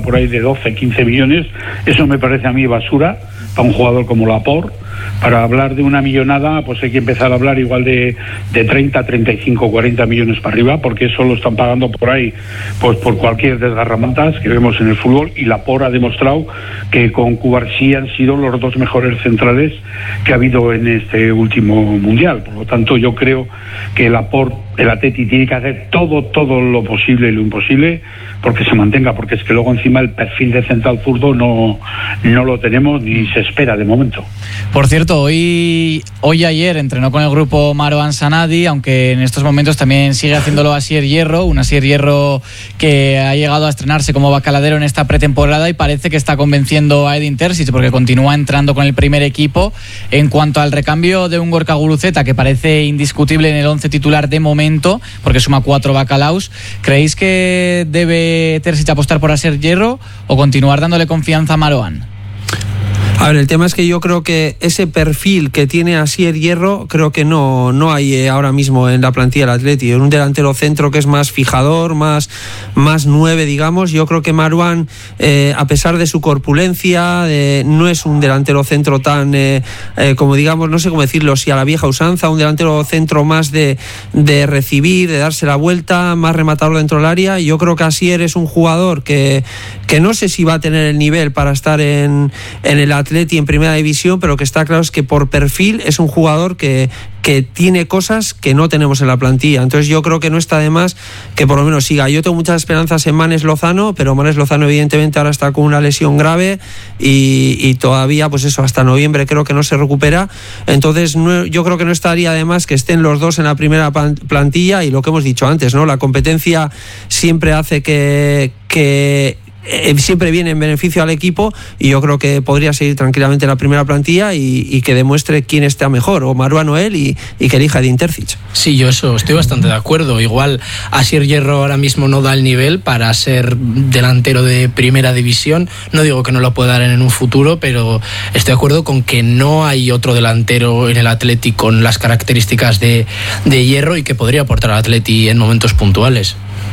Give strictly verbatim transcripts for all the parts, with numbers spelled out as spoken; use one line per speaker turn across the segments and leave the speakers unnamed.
por ahí de doce, quince millones. Eso me parece a mí basura para un jugador como Laporte. Para hablar de una millonada, pues hay que empezar a hablar igual de, de treinta, treinta y cinco, cuarenta millones para arriba, porque eso lo están pagando por ahí, pues por cualquier desgarramantas que vemos en el fútbol. Y Laporte ha demostrado que con Cubarsí han sido los dos mejores centrales que ha habido en este último mundial. Por lo tanto, yo creo que Laporte, el Atleti, tiene que hacer todo, todo lo posible y lo imposible porque se mantenga, porque es que luego encima el perfil de central zurdo no, no lo tenemos ni se espera de momento.
Por cierto, hoy hoy ayer entrenó con el grupo Marouane Sanadi, aunque en estos momentos también sigue haciéndolo Asier Hierro, un Asier Hierro que ha llegado a estrenarse como bacaladero en esta pretemporada y parece que está convenciendo a Edin Terzic porque continúa entrando con el primer equipo. En cuanto al recambio de un Gorka Guruceta, que parece indiscutible en el once titular de momento, porque suma cuatro bacalaos, ¿creéis que debe Terzic apostar por Asier Hierro o continuar dándole confianza a Marouane?
A ver, el tema es que yo creo que ese perfil que tiene Asier Hierro creo que no, no hay eh, ahora mismo en la plantilla del Atleti. Un delantero centro que es más fijador, más, más nueve, digamos. Yo creo que Marouane, eh, a pesar de su corpulencia, eh, no es un delantero centro tan, eh, eh, como digamos, no sé cómo decirlo, si a la vieja usanza, un delantero centro más de, de recibir, de darse la vuelta, más rematador dentro del área. Yo creo que Asier es un jugador que, que no sé si va a tener el nivel para estar en, en el Atleti Atleti en primera división, pero que está claro es que por perfil es un jugador que, que tiene cosas que no tenemos en la plantilla. Entonces yo creo que no está de más que por lo menos siga. Yo tengo muchas esperanzas en Manes Lozano, pero Manes Lozano evidentemente ahora está con una lesión grave y, y todavía pues eso, hasta noviembre creo que no se recupera. Entonces no, yo creo que no estaría de más que estén los dos en la primera plantilla, y lo que hemos dicho antes, ¿no? La competencia siempre hace que, que Eh, siempre viene en beneficio al equipo, y yo creo que podría seguir tranquilamente en la primera plantilla y, y que demuestre quién está mejor, o Marouane o él, y, y que elija Edin Terzic.
Sí, yo eso estoy bastante de acuerdo. Igual Asier Hierro ahora mismo no da el nivel para ser delantero de primera división. No digo que no lo pueda dar en un futuro, pero estoy de acuerdo con que no hay otro delantero en el Atleti con las características de, de Hierro y que podría aportar al Atleti en momentos puntuales.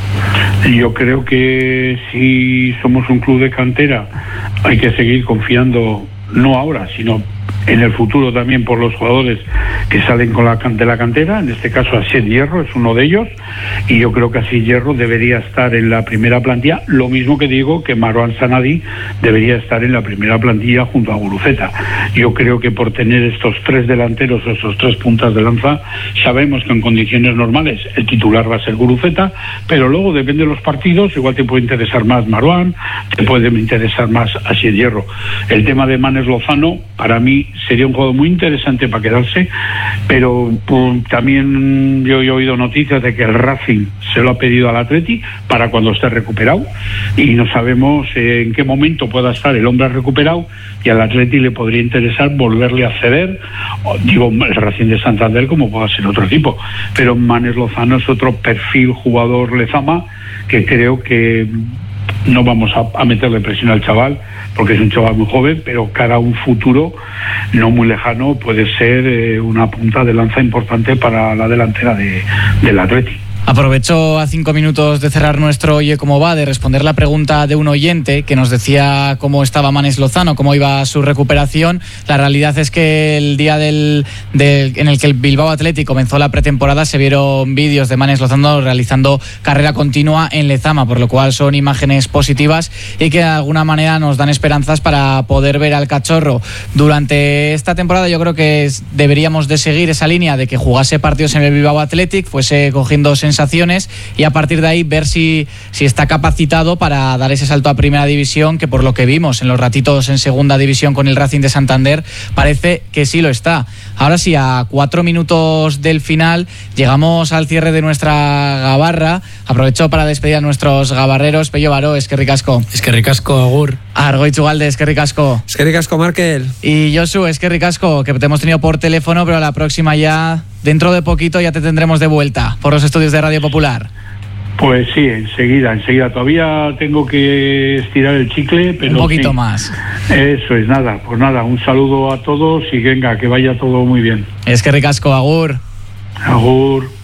Yo creo que si somos un club de cantera hay que seguir confiando, no ahora, sino en el futuro también, por los jugadores que salen con la, de la cantera. En este caso Asier Hierro es uno de ellos, y yo creo que Asier Hierro debería estar en la primera plantilla, lo mismo que digo que Marouane Sanadi debería estar en la primera plantilla junto a Guruceta. Yo creo que por tener estos tres delanteros, estos tres puntas de lanza, sabemos que en condiciones normales el titular va a ser Guruceta, pero luego depende de los partidos, igual te puede interesar más Marouane, te puede interesar más Asier Hierro. El tema de Manes Lozano, para mí sería un juego muy interesante para quedarse, pero pues, también yo he oído noticias de que el Racing se lo ha pedido al Atleti para cuando esté recuperado, y no sabemos eh, en qué momento pueda estar el hombre recuperado, y al Atleti le podría interesar volverle a ceder, o, digo, el Racing de Santander como pueda ser otro equipo, pero Manes Lozano es otro perfil jugador Lezama que creo que no vamos a, a meterle presión al chaval, porque es un chaval muy joven, pero cara a un futuro no muy lejano puede ser eh, una punta de lanza importante para la delantera de, del Atleti.
Aprovecho a cinco minutos de cerrar nuestro Oye Cómo Va, de responder la pregunta de un oyente que nos decía cómo estaba Manes Lozano, cómo iba su recuperación. La realidad es que el día del, del en el que el Bilbao Athletic comenzó la pretemporada se vieron vídeos de Manes Lozano realizando carrera continua en Lezama, por lo cual son imágenes positivas y que de alguna manera nos dan esperanzas para poder ver al cachorro durante esta temporada. Yo creo que deberíamos de seguir esa línea de que jugase partidos en el Bilbao Athletic, fuese cogiendo sensaciones y a partir de ahí ver si, si está capacitado para dar ese salto a primera división, que por lo que vimos en los ratitos en segunda división con el Racing de Santander parece que sí lo está. Ahora sí, a cuatro minutos del final llegamos al cierre de nuestra gabarra. Aprovecho para despedir a nuestros gabarreros. Pello Baró, eskerrik asko.
Eskerrik asko, agur.
Argoitz Ugalde, eskerrik asko.
Eskerrik asko, Markel.
Y Josu, eskerrik asko, que te hemos tenido por teléfono, pero la próxima ya, dentro de poquito, ya te tendremos de vuelta por los estudios de Radio Popular.
Pues sí, enseguida, enseguida. Todavía tengo que estirar el chicle, pero
un poquito
sí.
más.
Eso es, nada, pues nada, un saludo a todos y venga, que vaya todo muy bien.
Eskerrik asko, agur.
Agur.